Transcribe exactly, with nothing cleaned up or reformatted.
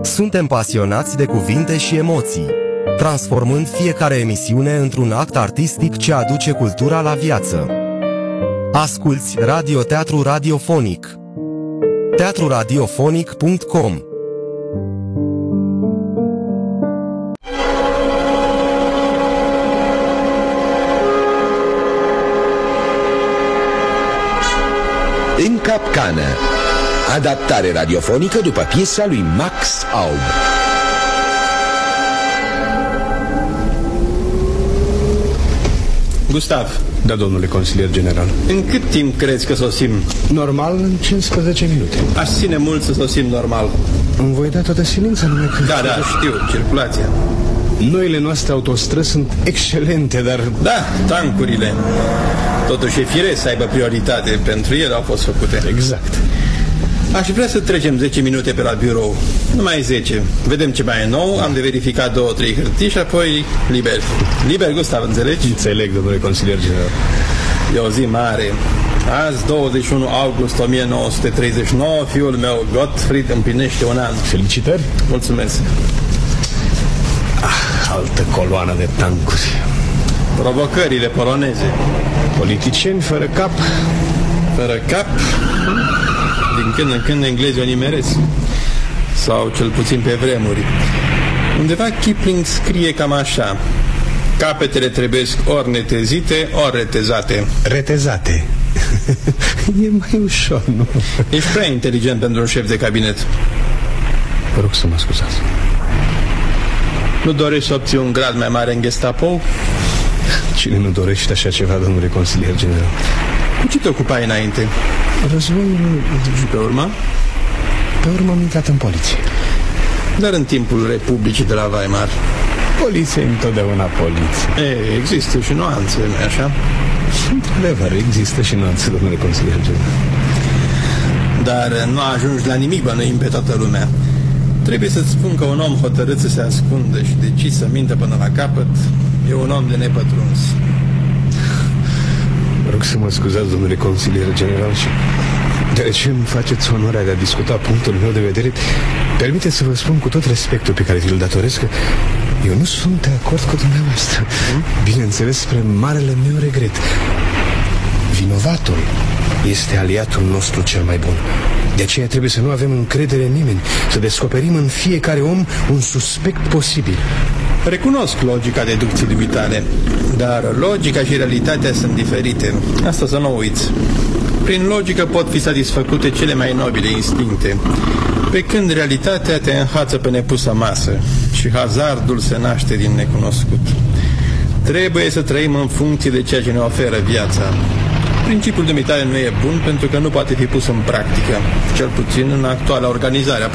Suntem pasionați de cuvinte și emoții, transformând fiecare emisiune într-un act artistic ce aduce cultura la viață. Asculți Radioteatru Radiofonic. teatru radiofonic punct com. În capcană. Adaptare radiofonică după piesa lui Max Aub. Gustav. Da, domnule consilier general. În cât timp crezi că sosim? Normal, în cincisprezece minute. Aș ține mult să sosim normal. Îmi voi da toată silința, numai că... Da, da, știu, circulația. Noile noastre autostrăzi sunt excelente, dar... Da, tancurile. Totuși e firesc să aibă prioritate. Pentru ele au fost făcute. Exact. Aș vrea să trecem zece minute pe la birou. Numai zece. Vedem ce mai e nou, am de verificat două, trei hârtii și apoi liber. Liber, Gustav, înțelegi? Înțeleg, domnule consilier general. E o zi mare. Azi, douăzeci și unu august o mie nouă sute treizeci și nouă, fiul meu, Gottfried, împlinește un an. Felicitări. Mulțumesc. Ah, altă coloană de tancuri. Provocările poloneze. Politicieni fără cap. Fără cap. Din când în când englezii o nimeresc. Sau cel puțin pe vremuri. Undeva Kipling scrie cam așa: capetele trebuiesc ori netezite, ori retezate. Retezate. E mai ușor, nu? Ești prea inteligent pentru un șef de cabinet. Vă rog să mă scuzați. Nu dorești să obții un grad mai mare în Gestapo? Cine nu dorește așa ceva, domnule consilier general? Cu ce te ocupai înainte? Războiul. Și pe urmă? Pe urmă am intrat în poliție. Dar în timpul Republicii de la Weimar. Poliție întotdeauna poliție. E, există și nuanțe, nu-i așa? Într-adevăr, există și nuanțe, domnule consilier general. Dar nu ajungi la nimic, bănuim pe toată lumea. Trebuie să-ți spun că un om hotărât să se ascundă și decis să mintă până la capăt e un om de nepătruns. Vă rog să mă scuzați, domnule consilier general, și deoarece îmi faceți onoarea de a discuta punctul meu de vedere, permiteți să vă spun cu tot respectul pe care vi-l datoresc că eu nu sunt de acord cu dumneavoastră. Bineînțeles, spre marele meu regret. Vinovatul este aliatul nostru cel mai bun. De aceea trebuie să nu avem încredere în nimeni, să descoperim în fiecare om un suspect posibil. Recunosc logica deducției dumitale, dar logica și realitatea sunt diferite. Asta să nu uiți. Prin logică pot fi satisfăcute cele mai nobile instincte, pe când realitatea te înhață pe nepusă masă și hazardul se naște din necunoscut. Trebuie să trăim în funcție de ceea ce ne oferă viața. Principiul dumitale nu e bun pentru că nu poate fi pus în practică, cel puțin în actuala organizare a